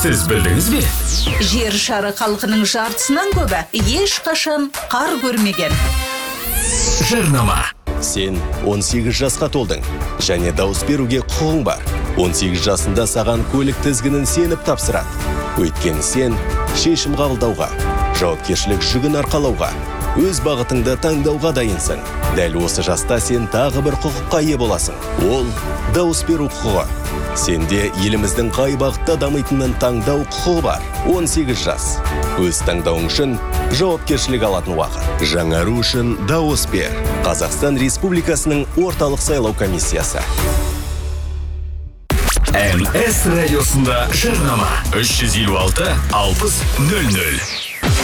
Сіз білдіңіз бе? Жер шары халқының жартысынан көбі ешқашан қар көрмеген. Жарнама. Сен 18 жасқа толдың және дауыс беруге құқың бар. 18 жасында саған көлік тізгінін сеніп тапсырады. Өйткені сен шешім қабылдауға, жауапкершілік жүгін арқалауға, өз бағытыңды таңдауға дайынсың. Дәл осы жаста сен тағы бір құқыққа ие боласың. Ол дауыс беру құқығы. Сенде еліміздің қай бағытта дамитынын таңдау құқығы бар. 18 жас. Өз таңдауың үшін жауапкершілік алатын уақыт. Жаңару үшін дауыс бер. Қазақстан Республикасының орталық сайлау комиссиясы. МС радиосында жарнама. 356 60 00.